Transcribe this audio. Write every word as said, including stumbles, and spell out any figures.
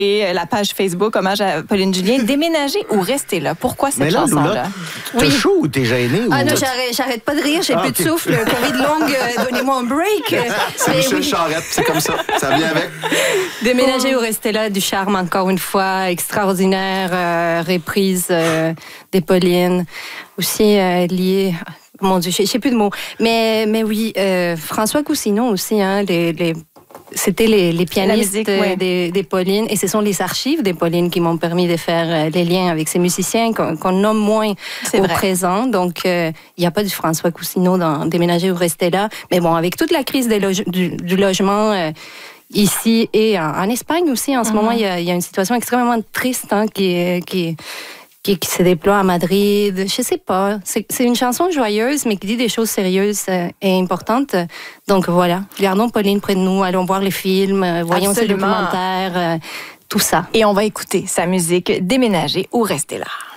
Et la page Facebook, hommage à Pauline Julien, déménager ou rester là. Pourquoi cette chanson-là? T'es oui. chaud ou t'es gêné? Ah ou... non, j'arrête, j'arrête pas de rire, j'ai ah, plus okay. de souffle. Covid longue, euh, donnez-moi un break. C'est Michel oui. Charette, c'est comme ça. Ça vient avec. Déménager oh. ou rester là, du charme encore une fois, extraordinaire, euh, reprise euh, des Pauline. Aussi euh, lié... Mon Dieu, je sais plus de mots. Mais, mais oui, euh, François Cousineau aussi, hein, les... les C'était les, les pianistes musique, ouais. des, des Paulines et ce sont les archives des Paulines qui m'ont permis de faire les liens avec ces musiciens qu'on, qu'on nomme moins C'est au vrai. présent. Donc, il euh, n'y a pas du François Cousineau dans Déménager ou rester là. Mais bon, avec toute la crise des loge- du, du logement euh, ici et en, en Espagne aussi, en ce mm-hmm. moment, il y, y a une situation extrêmement triste hein, qui, qui, qui, qui se déploie à Madrid. Je sais pas. C'est, c'est une chanson joyeuse, mais qui dit des choses sérieuses euh, et importantes. Donc voilà, gardons Pauline près de nous, allons voir les films, euh, voyons ses documentaires, euh, tout ça. Et on va écouter sa musique Déménager ou rester là.